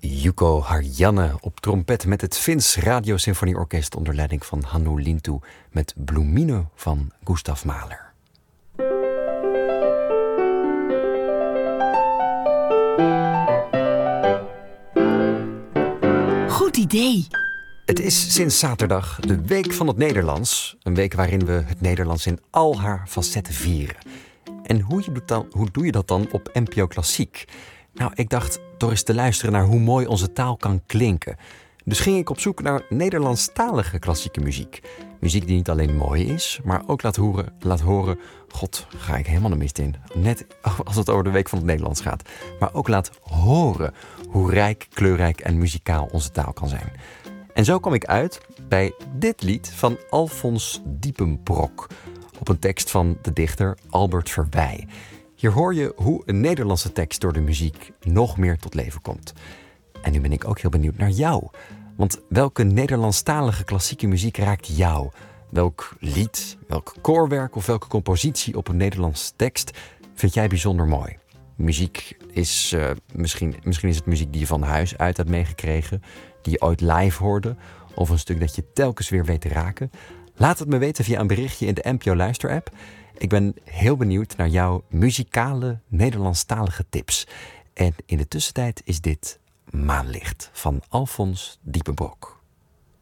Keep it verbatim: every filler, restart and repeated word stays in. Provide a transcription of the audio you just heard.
Juko Harjanne op trompet met het Fins Radiosymfonieorkest onder leiding van Hannu Lintu met Bloemino van Gustav Mahler. Goed idee! Het is sinds zaterdag de Week van het Nederlands. Een week waarin we het Nederlands in al haar facetten vieren. En hoe, je doet dan, hoe doe je dat dan op N P O Klassiek? Nou, ik dacht door eens te luisteren naar hoe mooi onze taal kan klinken. Dus ging ik op zoek naar Nederlandstalige klassieke muziek. Muziek die niet alleen mooi is, maar ook laat horen, laat horen... God, ga ik helemaal de mist in. Net als het over de Week van het Nederlands gaat. Maar ook laat horen hoe rijk, kleurrijk en muzikaal onze taal kan zijn. En zo kwam ik uit bij dit lied van Alfons Diepenbrok, op een tekst van de dichter Albert Verwij. Hier hoor je hoe een Nederlandse tekst door de muziek nog meer tot leven komt. En nu ben ik ook heel benieuwd naar jou. Want welke Nederlandstalige klassieke muziek raakt jou? Welk lied, welk koorwerk of welke compositie op een Nederlandse tekst vind jij bijzonder mooi? Muziek is, uh, misschien, misschien is het muziek die je van huis uit hebt meegekregen, die je ooit live hoorde, of een stuk dat je telkens weer weet te raken. Laat het me weten via een berichtje in de N P O Luisterapp. Ik ben heel benieuwd naar jouw muzikale Nederlandstalige tips. En in de tussentijd is dit Maanlicht van Alfons Diepenbrok.